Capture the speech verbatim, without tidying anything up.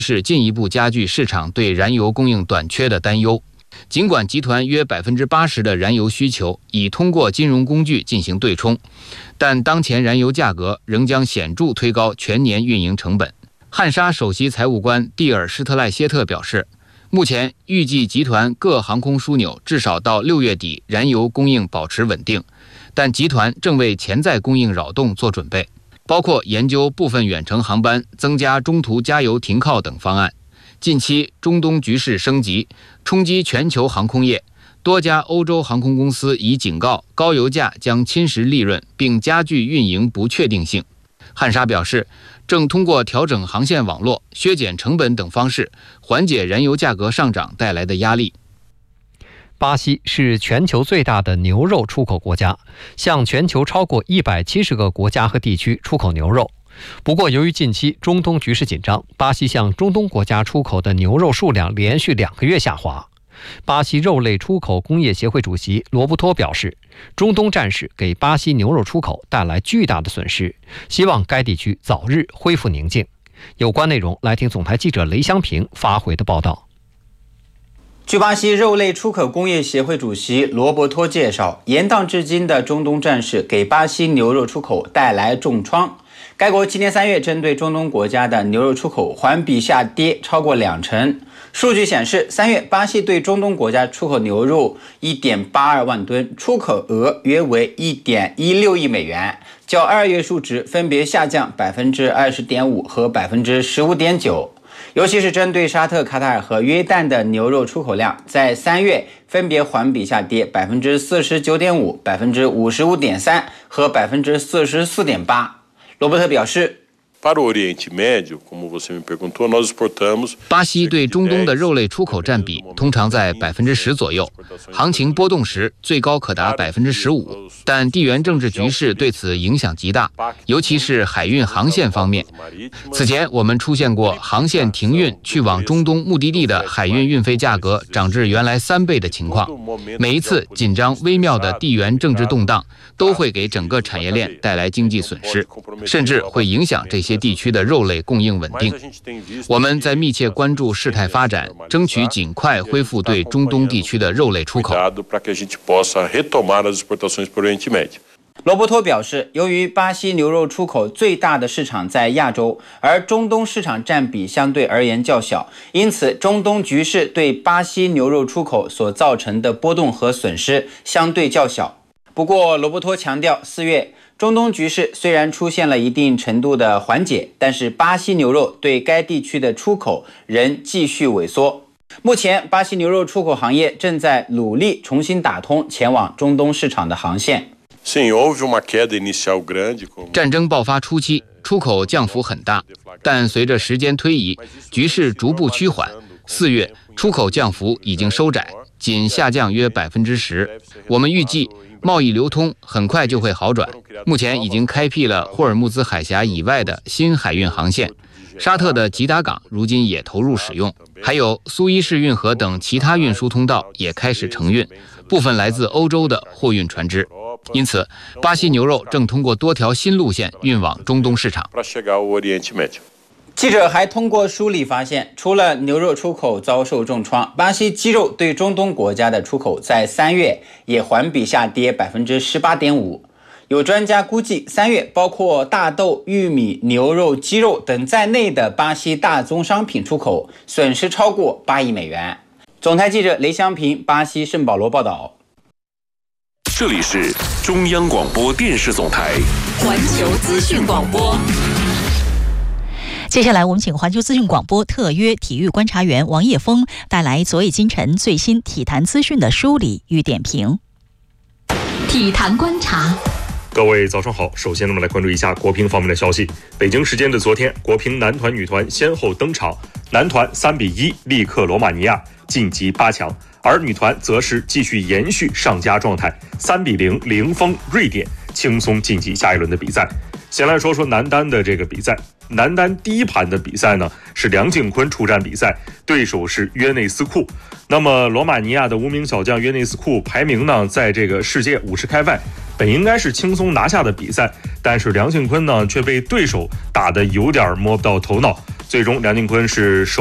是进一步加剧市场对燃油供应短缺的担忧。尽管集团约 百分之八十 的燃油需求已通过金融工具进行对冲，但当前燃油价格仍将显著推高全年运营成本。汉莎首席财务官蒂尔施特赖谢特表示，目前预计集团各航空枢纽至少到六月底燃油供应保持稳定，但集团正为潜在供应扰动做准备，包括研究部分远程航班增加中途加油停靠等方案。近期中东局势升级，冲击全球航空业，多家欧洲航空公司已警告高油价将侵蚀利润并加剧运营不确定性。汉莎表示，正通过调整航线网络、削减成本等方式缓解燃油价格上涨带来的压力。 巴西是全球最大的牛肉出口国家，向全球超过一百七十个国家和地区出口牛肉。不过，由于近期中东局势紧张，巴西向中东国家出口的牛肉数量连续两个月下滑。巴西肉类出口工业协会主席罗布托表示，中东战事给巴西牛肉出口带来巨大的损失，希望该地区早日恢复宁静。有关内容，来听总台记者雷湘平发回的报道。 据巴西肉类出口工业协会主席罗伯托介绍，延宕至今的中东战事给巴西牛肉出口带来重创。该国今年三月针对中东国家的牛肉出口环比下跌超过两成。数据显示，三月巴西对中东国家出口牛肉 一点八二万吨，出口额约为 一点一六亿美元，较二月数值分别下降 百分之二十点五 和 百分之十五点九。尤其是针对沙特、卡塔尔和约旦的牛肉出口量，在三月分别环比下跌 百分之四十九点五、百分之五十五点三 和 百分之四十四点八。罗伯特表示， 巴西对中东的肉类出口占比通常在 百分之十 左右，行情波动时最高可达 百分之十五， 但地缘政治局势对此影响极大，尤其是海运航线方面。此前我们出现过航线停运去往中东目的地的海运运费价格涨至原来三倍的情况。每一次紧张微妙的地缘政治动荡都会给整个产业链带来经济损失，甚至会影响这些地区的肉类供应稳定。我们在密切关注事态发展，争取尽快恢复对中东地区的肉类出口。 罗伯托表示，由于巴西牛肉出口最大的市场在亚洲，而中东市场占比相对而言较小，因此中东局势对巴西牛肉出口所造成的波动和损失相对较小。不过，罗伯托强调，四月中东局势虽然出现了一定程度的缓解，但是巴西牛肉对该地区的出口仍继续萎缩。目前，巴西牛肉出口行业正在努力重新打通前往中东市场的航线。 战争爆发初期，出口降幅很大，但随着时间推移，局势逐步趋缓。四月，出口降幅已经收窄，仅下降约 百分之十。我们预计贸易流通很快就会好转，目前已经开辟了霍尔木兹海峡以外的新海运航线，沙特的吉达港如今也投入使用，还有苏伊士运河等其他运输通道也开始承运，部分来自欧洲的货运船只。因此，巴西牛肉正通过多条新路线运往中东市场。 记者还通过梳理发现，除了牛肉出口遭受重创，巴西鸡肉对中东国家的出口在三月也环比下跌 百分之十八点五。有专家估计，三月包括大豆、玉米、牛肉、鸡肉等在内的巴西大宗商品出口损失超过八亿美元。总台记者雷湘平，巴西圣保罗报道。 这里是中央广播电视总台环球资讯广播。接下来我们请环球资讯广播特约体育观察员王叶峰带来昨夜今晨最新体坛资讯的梳理与点评。体坛观察。 各位早上好，首先我们来关注一下国乒方面的消息。北京时间的昨天，国乒男团、女团先后登场，男团三比一力克罗马尼亚，晋级八强，而女团则是继续延续上佳状态，三比零零封瑞典，轻松晋级下一轮的比赛。先来说说男单的这个比赛，男单第一盘的比赛呢是梁靖昆出战比赛，对手是约内斯库。那么罗马尼亚的无名小将约内斯库排名呢在这个世界五十开外，本应该是轻松拿下的比赛，但是梁靖昆呢却被对手打得有点摸不到头脑， 最终梁靖昆是首